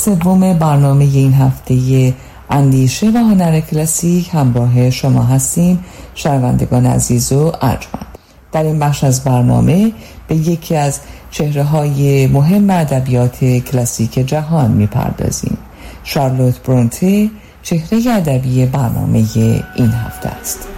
سوم برنامه این هفته اندیشه و هنر کلاسیک همراه شما هستیم شنوندگان عزیز و ارجمند. در این بخش از برنامه به یکی از چهره‌های مهم ادبیات کلاسیک جهان می‌پردازیم. شارلوت برونته چهره ادبی برنامه این هفته است.